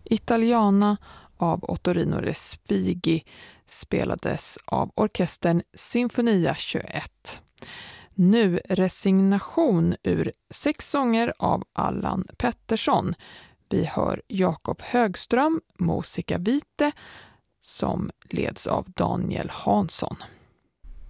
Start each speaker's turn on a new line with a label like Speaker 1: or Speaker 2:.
Speaker 1: Italiana av Ottorino Respighi spelades av orkestern Sinfonia 21. Nu Resignation ur 6 sånger av Allan Pettersson. Vi hör Jakob Högström, Musica Vitae, som leds av Daniel Hansson.